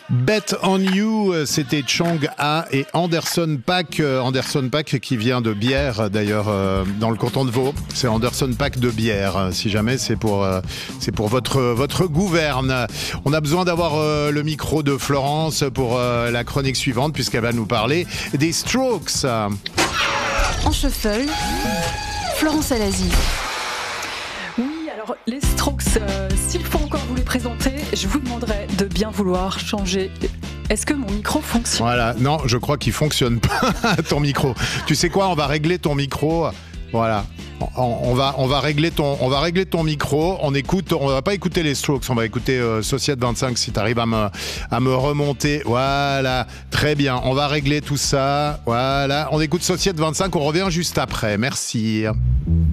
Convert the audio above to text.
Bet on You, c'était Chong A et Anderson .Paak. Anderson .Paak qui vient de Bière, d'ailleurs, dans le canton de Vaud. C'est Anderson .Paak de Bière, si jamais c'est pour votre gouverne. On a besoin d'avoir le micro de Florence pour la chronique suivante, puisqu'elle va nous parler des Strokes. En shuffle, Florence Alazi. Alors, les Strokes, s'il faut encore vous les présenter, je vous demanderai de bien vouloir changer. Est-ce que mon micro fonctionne ? Voilà, non, je crois qu'il fonctionne pas, ton micro. Tu sais quoi, on va régler ton micro. Voilà. On va régler ton micro. On va pas écouter les Strokes, on va écouter Société 25 si tu arrives à me remonter. Voilà, très bien. On va régler tout ça. Voilà, on écoute Société 25, on revient juste après. Merci.